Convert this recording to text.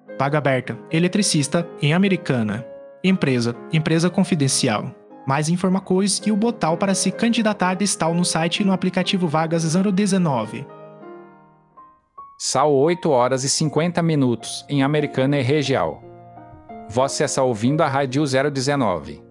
Vaga aberta, eletricista, em Americana. Empresa, empresa confidencial. Mais informações e o botão para se candidatar está no site e no aplicativo Vagas 019. São 8 horas e 50 minutos, em Americana e região. Você está ouvindo a Rádio 019.